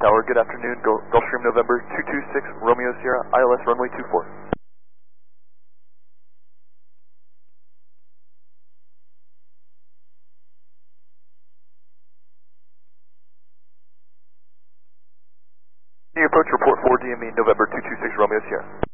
Tower, good afternoon. Gulfstream November 226, Romeo Sierra, ILS runway 24. New approach report 4 DME November 226, Romeo Sierra.